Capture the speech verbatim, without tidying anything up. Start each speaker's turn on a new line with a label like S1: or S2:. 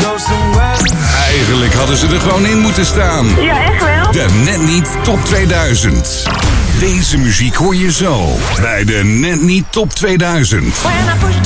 S1: Eigenlijk hadden ze er gewoon in moeten staan.
S2: Ja, echt wel?
S1: De Net Niet Top tweeduizend. Deze muziek hoor je zo bij de Net Niet Top tweeduizend.
S2: When I push